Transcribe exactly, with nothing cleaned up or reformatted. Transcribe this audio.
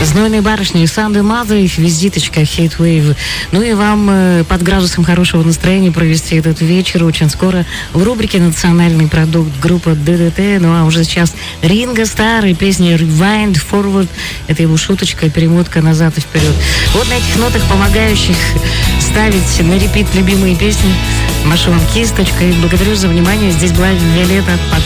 Знойные барышни, Санды Мазы, визиточка, Хейтвейв. Ну и вам э, под градусом хорошего настроения провести этот вечер очень скоро в рубрике «Национальный продукт» группа ДДТ. Ну а уже сейчас Ринго Стар и песня Rewind Forward. Это его шуточка, перемотка назад и вперед. Вот на этих нотах, помогающих ставить на репит любимые песни, машу вам кисточкой. Благодарю за внимание. Здесь была Виолетта.